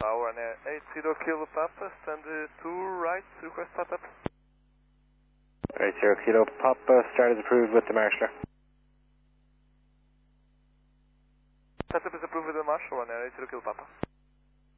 Tower on 80 Kilo Papa, stand 2 right, request startup. 80 Kilo Papa, start is approved with the marshaller. Startup is approved with the marshal on 80 Kilo Papa.